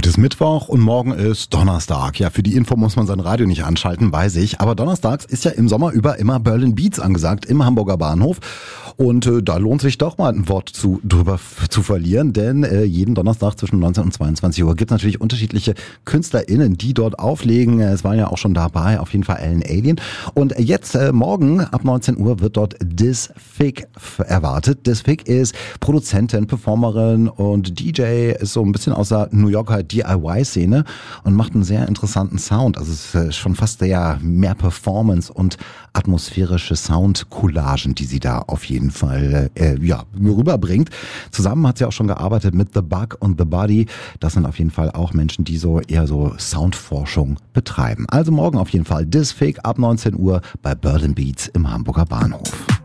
Heute ist Mittwoch und morgen ist Donnerstag. Ja, für die Info muss man sein Radio nicht anschalten, weiß ich. Aber donnerstags ist ja im Sommer über immer Berlin Beats angesagt im Hamburger Bahnhof. Und da lohnt sich doch mal ein Wort drüber zu verlieren, denn jeden Donnerstag zwischen 19 und 22 Uhr gibt es natürlich unterschiedliche KünstlerInnen, die dort auflegen. Es waren ja auch schon dabei, auf jeden Fall Ellen Alien. Und jetzt morgen ab 19 Uhr wird dort Dis Fig erwartet. Dis Fig ist Produzentin, Performerin und DJ, ist so ein bisschen aus der New Yorker DIY-Szene und macht einen sehr interessanten Sound. Also es ist schon fast mehr Performance und atmosphärische Sound-Collagen, die sie da auf jeden Fall rüberbringt. Zusammen hat sie auch schon gearbeitet mit The Bug und The Body. Das sind auf jeden Fall auch Menschen, die so eher so Soundforschung betreiben. Also morgen auf jeden Fall Dis Fig ab 19 Uhr bei Berlin Beats im Hamburger Bahnhof.